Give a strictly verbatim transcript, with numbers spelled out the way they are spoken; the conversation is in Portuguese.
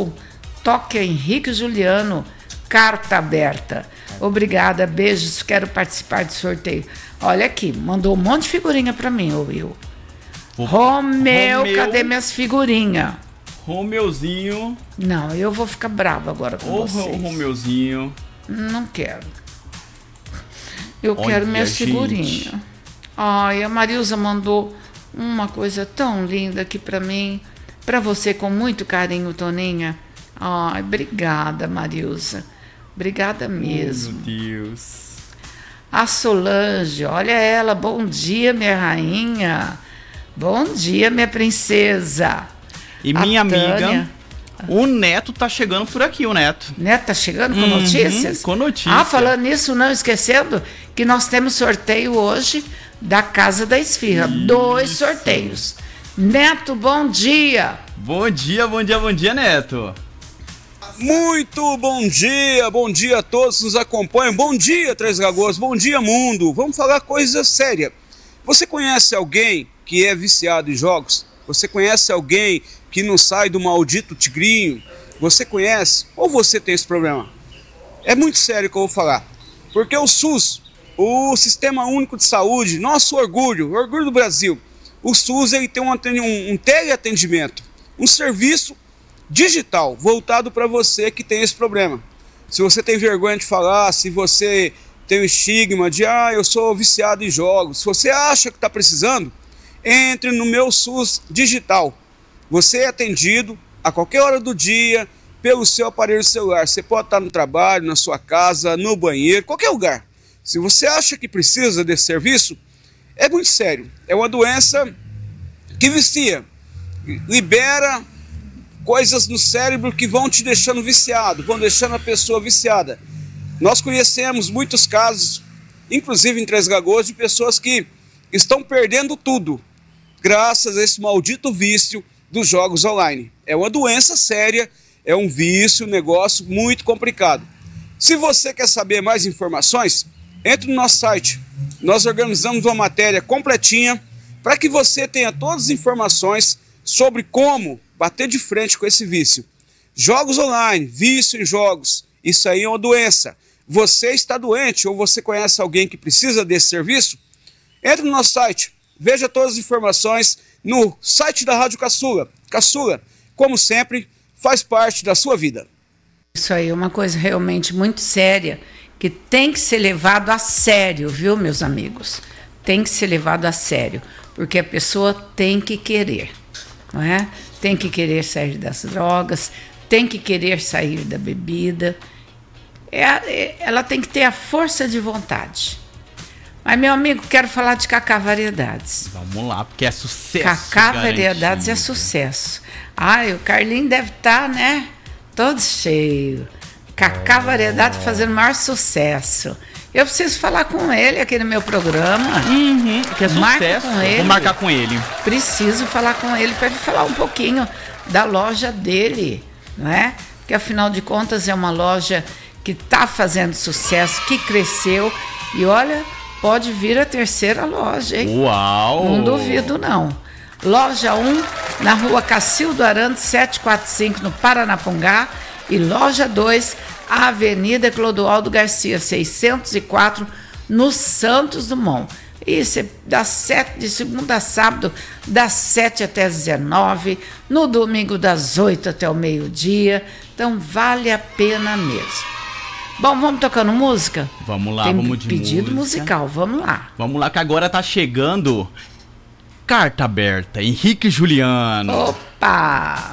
Sul. Toque Henrique Juliano, carta aberta. Obrigada, beijos, quero participar do sorteio. Olha aqui, mandou um monte de figurinha pra mim, ô Will. Romeu, Romeu, cadê minhas figurinhas? Romeuzinho. Não, eu vou ficar brava agora com Ô, vocês. Romeuzinho. Não quero. Eu Olha, quero minhas gente. figurinhas. Ai, a Marilza mandou uma coisa tão linda aqui pra mim. Pra você, com muito carinho, Toninha. Ai, obrigada, Marilza. Obrigada mesmo. Oh, meu Deus. A Solange, olha ela. Bom dia, minha rainha. Bom dia, minha princesa. E A minha Tânia. amiga, o Neto tá chegando por aqui, o Neto. Neto tá chegando com Uhum, notícias? com notícias. Ah, falando nisso, não esquecendo que nós temos sorteio hoje da Casa da Esfirra. Isso. Dois sorteios. Neto, bom dia. Bom dia, bom dia, bom dia, Neto. Muito bom dia, bom dia a todos que nos acompanham. Bom dia, Três Lagoas, bom dia, mundo. Vamos falar coisa séria. Você conhece alguém que é viciado em jogos? Você conhece alguém que não sai do maldito tigrinho? Você conhece? Ou você tem esse problema? É muito sério que eu vou falar. Porque o SUS, o Sistema Único de Saúde, nosso orgulho, o orgulho do Brasil, o SUS ele tem um, um, um teleatendimento, um serviço digital voltado para você que tem esse problema. Se você tem vergonha de falar, se você tem o estigma de ah, eu sou viciado em jogos, se você acha que está precisando, entre no meu SUS digital. Você é atendido a qualquer hora do dia pelo seu aparelho celular. Você pode estar no trabalho, na sua casa, no banheiro, qualquer lugar. Se você acha que precisa desse serviço, é muito sério. É uma doença que vicia, libera coisas no cérebro que vão te deixando viciado, vão deixando a pessoa viciada. Nós conhecemos muitos casos, inclusive em Três Lagoas, de pessoas que estão perdendo tudo, graças a esse maldito vício dos jogos online. É uma doença séria, é um vício, um negócio muito complicado. Se você quer saber mais informações, entre no nosso site. Nós organizamos uma matéria completinha para que você tenha todas as informações sobre como bater de frente com esse vício. Jogos online, vício em jogos, isso aí é uma doença. Você está doente ou você conhece alguém que precisa desse serviço? Entre no nosso site, veja todas as informações no site da Rádio Caçula. Caçula, como sempre, faz parte da sua vida. Isso aí é uma coisa realmente muito séria, que tem que ser levado a sério, viu, meus amigos? Tem que ser levado a sério, porque a pessoa tem que querer, não é? Tem que querer sair das drogas, tem que querer sair da bebida. É, ela tem que ter a força de vontade. Mas, meu amigo, quero falar de Cacá Variedades. Vamos lá, porque é sucesso. Cacá garantido. Variedades é sucesso. Ai, o Carlinho deve estar, né? Todo cheio. Cacá oh. Variedades fazendo o maior sucesso. Eu preciso falar com ele aqui no meu programa. Uhum, que é sucesso. Com ele. Vou marcar com ele. Preciso falar com ele para ele falar um pouquinho da loja dele, não é? Porque, afinal de contas, é uma loja que está fazendo sucesso, que cresceu. E, olha, pode vir a terceira loja, hein? Uau! Não duvido, não. Loja um, na rua Cacildo Arantes, setecentos e quarenta e cinco, no Paranapungá. E loja dois, a Avenida Clodoaldo Garcia, seiscentos e quatro, no Santos Dumont. Isso é das sete, de segunda a sábado, das sete até as dezenove, no domingo das oito até o meio-dia. Então, vale a pena mesmo. Bom, vamos tocando música? Vamos lá, Tem vamos de pedido música. musical, vamos lá. Vamos lá, que agora tá chegando Carta Aberta, Henrique Juliano. Opa!